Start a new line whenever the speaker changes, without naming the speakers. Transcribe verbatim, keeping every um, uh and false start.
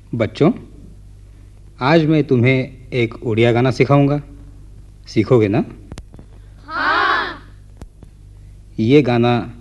बच्चों, आज मैं तुम्हें एक उड़िया गाना सिखाऊंगा। सीखोगे ना?
हाँ।
ये गाना